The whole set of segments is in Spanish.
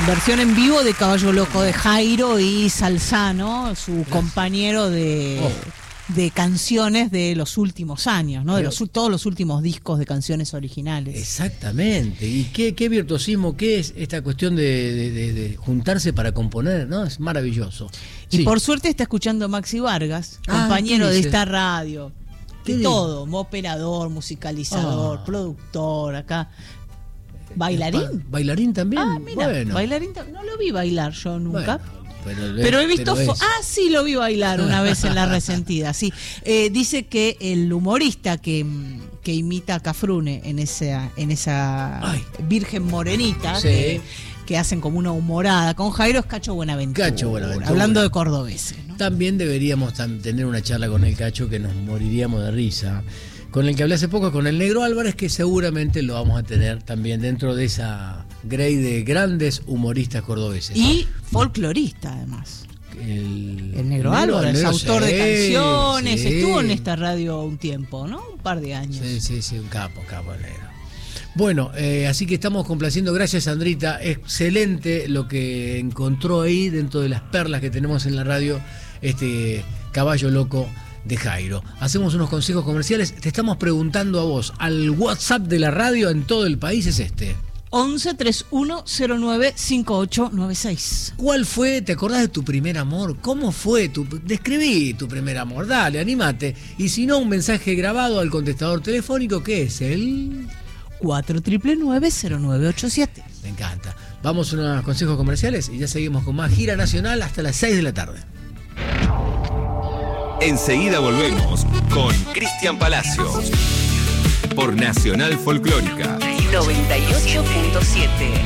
Versión en vivo de Caballo Loco de Jairo y Salzano, su compañero de canciones de los últimos años, ¿no? De todos los últimos discos de canciones originales. Exactamente. Y qué virtuosismo, qué es esta cuestión de juntarse para componer, ¿no? Es maravilloso. Y sí. Por suerte está escuchando Maxi Vargas, compañero de esta radio. De todo, operador, musicalizador, productor, acá. ¿Bailarín? ¿Bailarín también? Mira, bueno. Bailarín no lo vi bailar yo nunca. Bueno, pero he visto sí, lo vi bailar una vez en La Resentida, sí. Dice que el humorista que imita a Cafrune en esa Virgen Morenita, sí, que hacen como una humorada con Jairo, es Cacho Buenaventura. Hablando de cordobeses, ¿no? También deberíamos tener una charla con el Cacho, que nos moriríamos de risa. Con el que hablé hace poco, con el Negro Álvarez, que seguramente lo vamos a tener también dentro de esa grey de grandes humoristas cordobeses. Y folclorista, además. El Negro Álvarez, autor de canciones, sí. Estuvo en esta radio un tiempo, ¿no? Un par de años. Sí, un capo el Negro. Bueno, así que estamos complaciendo. Gracias, Sandrita. Excelente lo que encontró ahí dentro de las perlas que tenemos en la radio, este Caballo Loco de Jairo. Hacemos unos consejos comerciales. Te estamos preguntando a vos, al WhatsApp de la radio en todo el país es este: 11 3109 5896. ¿Cuál fue? ¿Te acordás de tu primer amor? ¿Cómo fue? Describí tu primer amor. Dale, animate. Y si no, un mensaje grabado al contestador telefónico, que es el 4999-0987. Me encanta. Vamos a unos consejos comerciales y ya seguimos con más Gira Nacional hasta las 6 de la tarde. Enseguida volvemos con Cristian Palacios por Nacional Folclórica 98.7.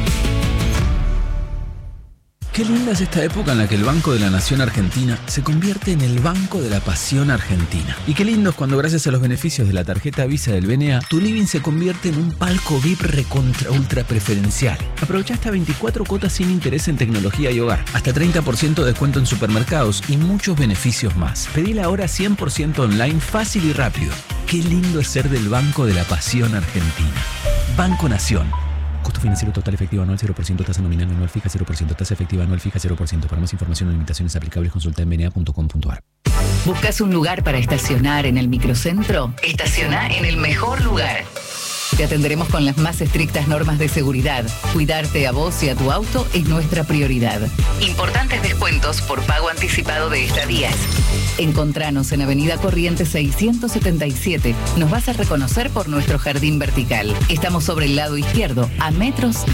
Qué linda es esta época en la que el Banco de la Nación Argentina se convierte en el Banco de la Pasión Argentina. Y qué lindo es cuando, gracias a los beneficios de la tarjeta Visa del BNA, tu living se convierte en un palco VIP recontra ultra preferencial. Aprovecha hasta 24 cuotas sin interés en tecnología y hogar, hasta 30% de descuento en supermercados y muchos beneficios más. Pedila ahora 100% online, fácil y rápido. Qué lindo es ser del Banco de la Pasión Argentina. Banco Nación. Costo financiero total efectivo anual 0%, tasa nominal anual fija 0%, tasa efectiva anual fija 0%. Para más información o limitaciones aplicables, consulta en bna.com.ar. ¿Buscas un lugar para estacionar en el microcentro? Estaciona en el mejor lugar. Te atenderemos con las más estrictas normas de seguridad. Cuidarte a vos y a tu auto es nuestra prioridad. Importantes descuentos por pago anticipado de estadías. Encontranos en Avenida Corrientes 677. Nos vas a reconocer por nuestro jardín vertical. Estamos sobre el lado izquierdo, a metros